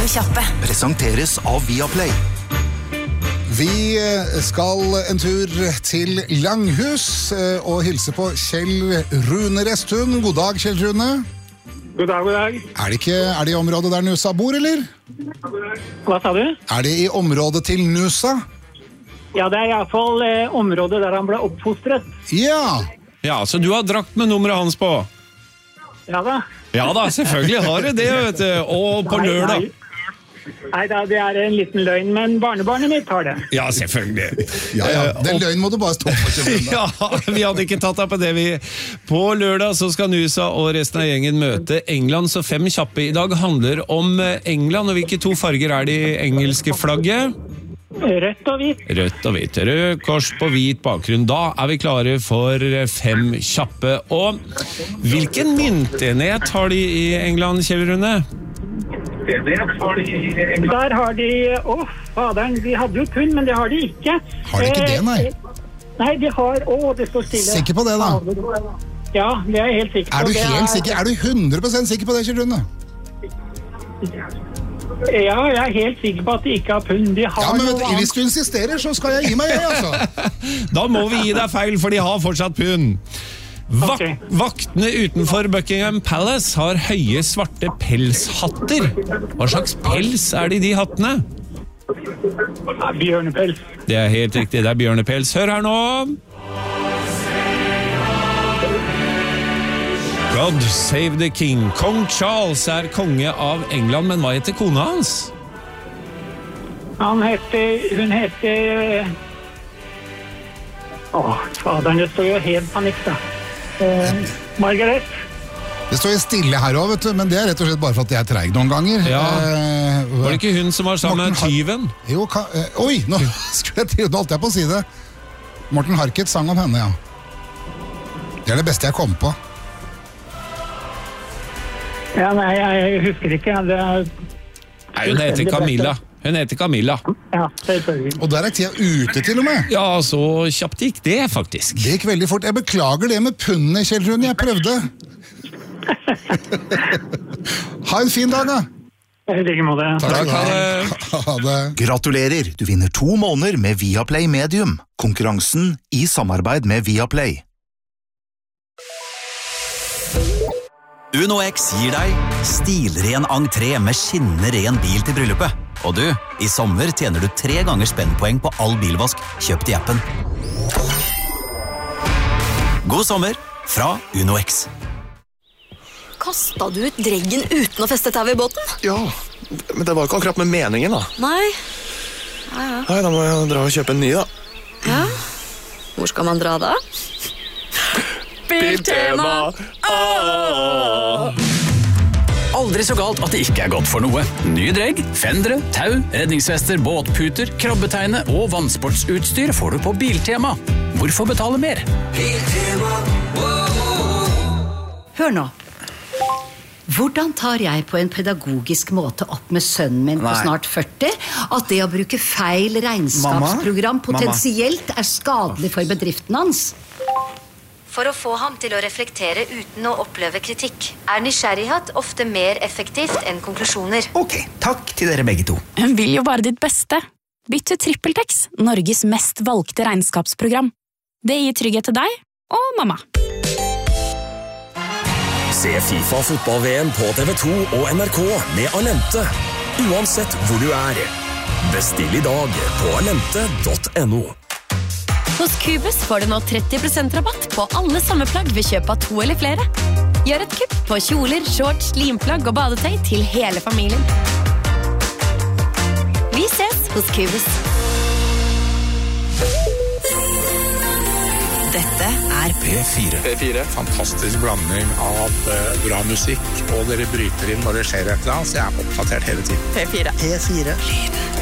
Fem kjappe. Presenteres av Viaplay. Vi skal en tur til Langhus og hilse på Kjell Rune Restun. God dag, Kjell Rune. God dag, god dag. Er det i området der Nusa bor, eller? Hva sa du? Er det i området til Nusa? Ja, det I hvert fall området der han ble oppfostret. Ja. Ja, så du har drakt med nummeret hans på? Ja da. Ja da, selvfølgelig har du det, vet du. Og på lørdag. Nei da, det en liten løgn, men barnebarnet mitt har det. Ja, selvfølgelig. Ja. Den løgnen må du bare stå på. Ja, vi hadde ikke tatt av på det. På lørdag så skal Nusa og resten av gjengen møte England, så 5 kjappe I dag handler om England. Og hvilke 2 farger det I engelske flagget? Rødt og hvitt. Rødt og hvitt. Rød kors på hvit bakgrunn. Da vi klare for 5 kjappe. Og hvilken myntenhet har de I England, Kjell Rune? Der har de... faderen, de hadde jo pund, men det har de ikke. Har de ikke det, nei? Nei, de har... det står stille. Sikker på det, da? Ja, det jeg helt sikker på. Er du helt sikker? Er du 100% sikker på det, Kjell Rune? Ja, jeg helt sikker på at de ikke har pund. De har hvis du insisterer, så skal jeg gi meg, altså. Da må vi gi deg feil, for de har fortsatt pund. Vaktene utenfor Buckingham Palace har høye svarte pelshatter. Hva slags pels det I de hattene? Bjørnepels. Det helt riktig, det bjørnepels. Hør her nå. God save the king. Kong Charles konge av England, men hva heter kona hans? Hun heter... faderen, det står jo helt panikk da. Margaret. Det står stille her også, vet du, men det rett og slett bare for at jeg treig noen ganger. Ja. Var det ikke hun som var sammen med tyven? Jo, oi, nå skulle jeg til, nå holdt jeg på å si det. Morten Harket sang om henne, ja. Det det beste jeg kom på. Ja, nei, jeg husker ikke. Nei, hun heter Camilla. Ja, selvfølgelig. Og der tida ute til og med. Ja, så kjapt gikk det faktisk. Det gikk veldig fort. Jeg beklager det med pundene, Kjell Rune. Jeg prøvde. Ha en fin dag, da. Jeg liker med det. Takk. Ha det. Gratulerer, du vinner 2 måneder med Viaplay Medium. Konkurransen I samarbeid med Viaplay. UnoX gir deg stilren entré med skinnende ren bil til bryllupet. Og du, I sommer tjener du 3 ganger spennpoeng på all bilvask kjøpt I appen. God sommer fra UnoX. Kastet du ut dreggen uten å feste tau I båten? Ja, men det var ikke akkurat med meningen da. Nei. Nei, da må jeg dra og kjøpe en ny da. Ja. Hvor skal man dra da? Biltema! Aldri så galt at det ikke godt for noe. Nye dregg, fendere, tau, redningsvester, båtputer, krabbetegne og vannsportsutstyr får du på Biltema. Hvorfor betale mer? Biltema. Hør nå. Hvordan tar jeg på en pedagogisk måte opp med sønnen min på snart 40 at det å bruke feil regnskapsprogram potensielt skadelig for bedriften hans? For å få ham til å reflektere uten å oppleve kritikk, nysgjerrighet ofte mer effektivt enn konklusjoner. Ok, takk til dere begge to. Hun vil jo bare ditt beste. Bytt til TrippelTex, Norges mest valgte regnskapsprogram. Det gir trygghet til deg og mamma. Se FIFA fotball-VM på TV2 og NRK med Alente. Uansett hvor du Bestill I dag på alente.no. Hos Cubus får du nå 30% rabatt på alle sommerplagg ved kjøp av 2 eller flere. Gjør et kupp på kjoler, shorts, limplagg og badetøy til hele familien. Vi ses hos Cubus. Dette P4. Fantastisk blanding av bra musikk, og dere bryter inn når det skjer et eller annet, så jeg oppdatert hele tiden. P4. Lyden.